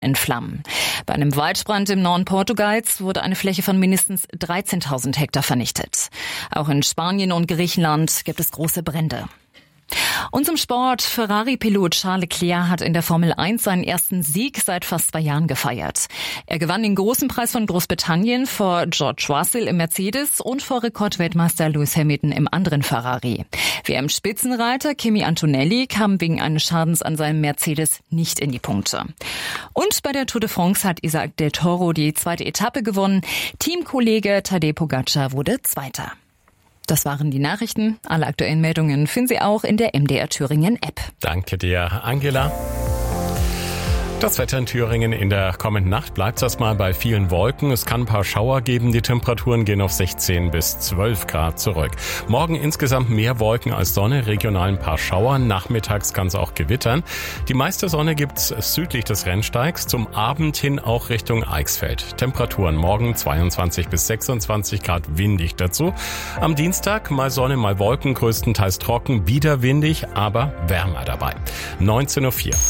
in Flammen. Bei einem Waldbrand im Norden Portugals wurde eine Fläche von mindestens 13.000 Hektar vernichtet. Auch in Spanien und Griechenland gibt es große Brände. Und zum Sport. Ferrari-Pilot Charles Leclerc hat in der Formel 1 seinen ersten Sieg seit fast 2 Jahren gefeiert. Er gewann den großen Preis von Großbritannien vor George Russell im Mercedes und vor Rekordweltmeister Lewis Hamilton im anderen Ferrari. WM-Spitzenreiter Kimi Antonelli kam wegen eines Schadens an seinem Mercedes nicht in die Punkte. Und bei der Tour de France hat Isaac del Toro die 2. Etappe gewonnen. Teamkollege Tadej Pogacar wurde Zweiter. Das waren die Nachrichten. Alle aktuellen Meldungen finden Sie auch in der MDR Thüringen App. Danke dir, Angela. Das Wetter in Thüringen in der kommenden Nacht bleibt erstmal bei vielen Wolken. Es kann ein paar Schauer geben. Die Temperaturen gehen auf 16 bis 12 Grad zurück. Morgen insgesamt mehr Wolken als Sonne, regional ein paar Schauer. Nachmittags kann es auch gewittern. Die meiste Sonne gibt's südlich des Rennsteigs, zum Abend hin auch Richtung Eichsfeld. Temperaturen morgen 22 bis 26 Grad, windig dazu. Am Dienstag mal Sonne, mal Wolken, größtenteils trocken, wieder windig, aber wärmer dabei. 19:04 Uhr.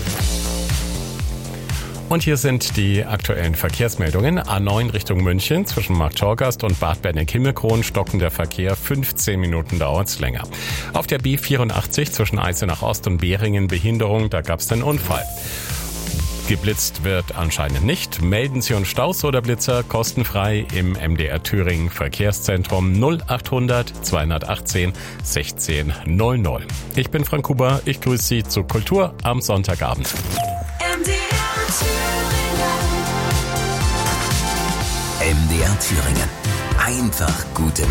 Und hier sind die aktuellen Verkehrsmeldungen. A9 Richtung München zwischen Markt-Torgast und Bad Berneck-Himmelkron stocken der Verkehr. 15 Minuten dauert's länger. Auf der B84 zwischen Eisenach Ost und Behringen Behinderung, da gab's den Unfall. Geblitzt wird anscheinend nicht. Melden Sie uns Staus oder Blitzer kostenfrei im MDR Thüringen Verkehrszentrum 0800 218 1600. Ich bin Frank Huber, ich grüße Sie zur Kultur am Sonntagabend. MDR Thüringen. Einfach gute